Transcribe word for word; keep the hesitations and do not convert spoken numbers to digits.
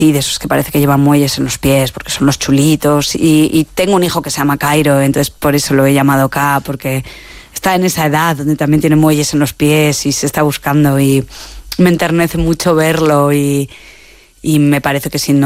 y de esos que parece que llevan muelles en los pies porque son los chulitos, y, y tengo un hijo que se llama Cairo, entonces por eso lo he llamado K, porque está en esa edad donde también tiene muelles en los pies y se está buscando, y me enternece mucho verlo, y, y me parece que si no